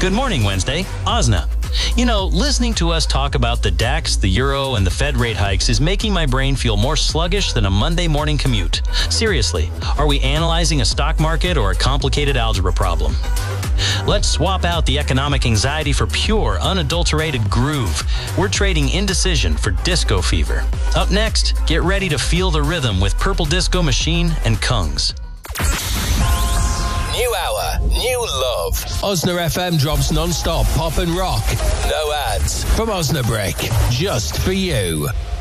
Good morning, Wednesday. Osna. You know, listening to us talk about the DAX, the Euro, and the Fed rate hikes is making my brain feel more sluggish than a Monday morning commute. Seriously, are we analyzing a stock market or a complicated algebra problem? Let's swap out the economic anxiety for pure, unadulterated groove. We're trading indecision for disco fever. Up next, get ready to feel the rhythm with Purple Disco Machine and Kungs. New hour, new love. Osna FM drops non-stop pop and rock. No ads. From Osnabrick, just for you.